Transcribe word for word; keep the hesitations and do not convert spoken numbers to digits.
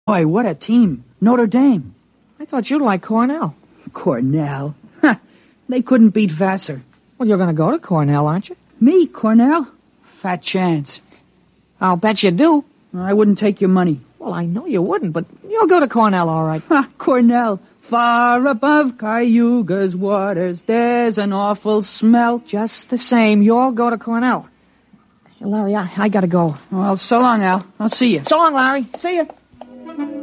Boy, what a team. Notre Dame. I thought you'd like Cornell. Cornell. Huh. They couldn't beat Vassar. Well, you're going to go to Cornell, aren't you? Me, Cornell? Fat chance. I'll bet you do. I wouldn't take your money. Well, I know you wouldn't, but you'll go to Cornell, all right. Ha, Cornell. Far above Cayuga's waters, there's an awful smell. Just the same, you'll go to Cornell. Larry, I, I gotta go. Well, so long, Al. I'll see you. So long, Larry. See you.